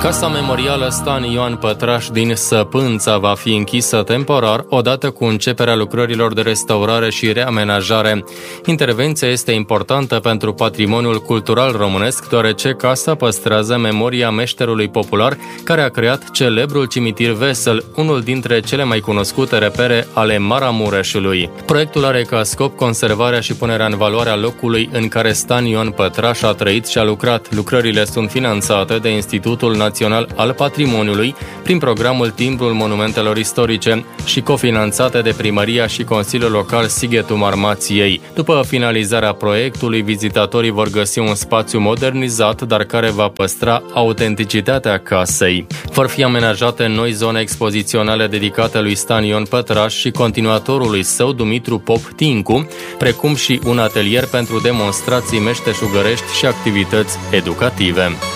Casa memorială Stan Ioan Pătraș din Săpânța va fi închisă temporar odată cu începerea lucrărilor de restaurare și reamenajare. Intervenția este importantă pentru patrimoniul cultural românesc, deoarece casa păstrează memoria meșterului popular care a creat celebrul cimitir Vesel, unul dintre cele mai cunoscute repere ale Maramureșului. Proiectul are ca scop conservarea și punerea în valoare a locului în care Stan Ioan Pătraș a trăit și a lucrat. Lucrările sunt finanțate de Institutul Național al Patrimoniului prin programul Timbrul Monumentelor Istorice și cofinanțate de Primăria și Consiliul Local Sighetul Marmației. După finalizarea proiectului, vizitatorii vor găsi un spațiu modernizat, dar care va păstra autenticitatea casei. Vor fi amenajate noi zone expoziționale dedicate lui Stan Ioan Pătraș și continuatorului său, Dumitru Pop Tincu, precum și un atelier pentru demonstrații meșteșugărești și activități educative.